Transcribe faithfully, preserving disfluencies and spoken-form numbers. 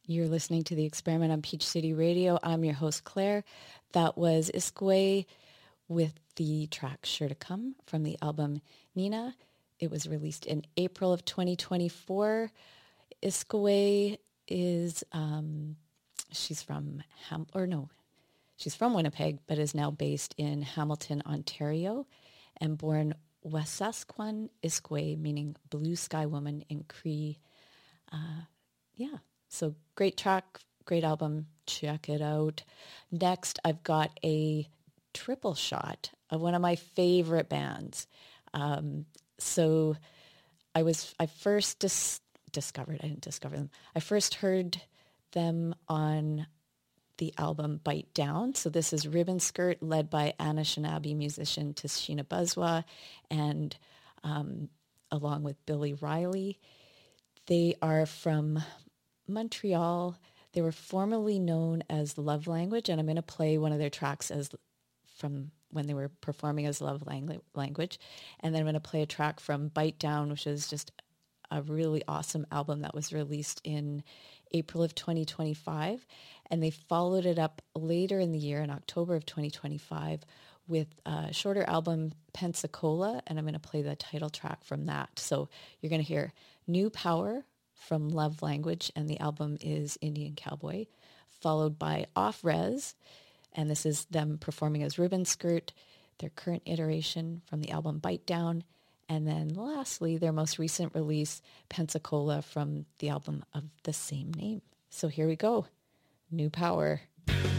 You're listening to The Experiment on Peach City Radio. I'm your host, Claire. That was Iskway with the track Sure to Come from the album Nina. It was released in April of twenty twenty-four. Iskway is, um, she's from, Ham- or no, she's from Winnipeg, but is now based in Hamilton, Ontario, and born Wesasquan Iskway, meaning blue sky woman in Cree. Uh, yeah. So great track, great album. Check it out. Next, I've got a triple shot of one of my favorite bands. Um, so I was, I first dis- discovered, I didn't discover them. I first heard them on the album Bite Down. So this is Ribbon Skirt, led by Anishinaabe musician Tashina Buzwa, and um, along with Billy Riley. They are from Montreal. They were formerly known as Love Language, and I'm going to play one of their tracks as from when they were performing as Love Lang- Language, and then I'm going to play a track from Bite Down, which is just a really awesome album that was released in April of twenty twenty-five, and they followed it up later in the year in October of twenty twenty-five with a shorter album, Pensacola, and I'm going to play the title track from that. So you're going to hear New Power from Love Language, and the album is Indian Cowboy, followed by Off Res, and this is them performing as Ribbon Skirt, their current iteration from the album Bite Down, and then lastly, their most recent release, Pensacola, from the album of the same name. So here we go, New Power.